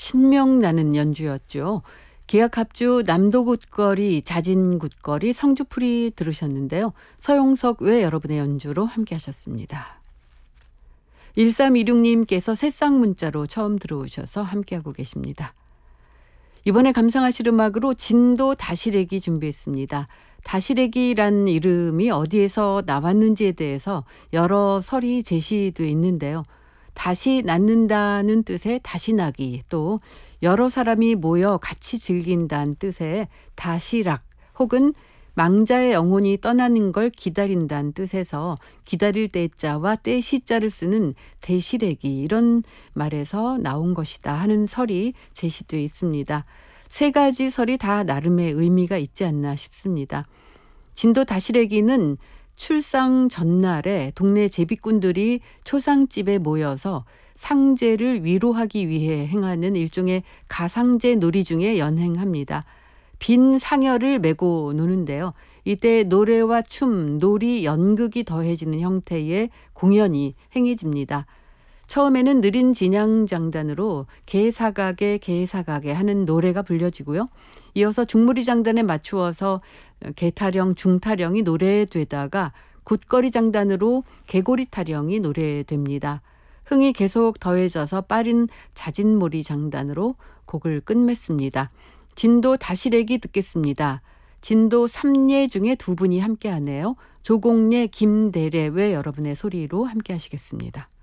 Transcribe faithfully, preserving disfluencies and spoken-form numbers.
신명나는 연주였죠. 기악합주 남도굿거리, 자진굿거리, 성주풀이 들으셨는데요. 서용석 외 여러분의 연주로 함께 하셨습니다. 일삼이육님께서 새싹 문자로 처음 들어오셔서 함께하고 계십니다. 이번에 감상하실 음악으로 진도 다시래기 준비했습니다. 다시래기란 이름이 어디에서 나왔는지에 대해서 여러 설이 제시되어 있는데요. 다시 낳는다는 뜻의 다시 나기, 또 여러 사람이 모여 같이 즐긴다는 뜻의 다시락, 혹은 망자의 영혼이 떠나는 걸 기다린다는 뜻에서 기다릴 때자와 때시자를 쓰는 대시래기, 이런 말에서 나온 것이다 하는 설이 제시되어 있습니다. 세 가지 설이 다 나름의 의미가 있지 않나 싶습니다. 진도 다시래기는 출상 전날에 동네 제비꾼들이 초상집에 모여서 상제를 위로하기 위해 행하는 일종의 가상제 놀이 중에 연행합니다. 빈 상여를 메고 노는데요. 이때 노래와 춤, 놀이, 연극이 더해지는 형태의 공연이 행해집니다. 처음에는 느린 진양장단으로 개사가게 개사가게 하는 노래가 불려지고요. 이어서 중무리 장단에 맞추어서 개타령, 중타령이 노래되다가 굿거리 장단으로 개고리 타령이 노래됩니다. 흥이 계속 더해져서 빠른 자진몰이 장단으로 곡을 끝맺습니다. 진도 다시래기 듣겠습니다. 진도 삼례 중에 두 분이 함께하네요. 조공례, 김대래 외 여러분의 소리로 함께 하시겠습니다.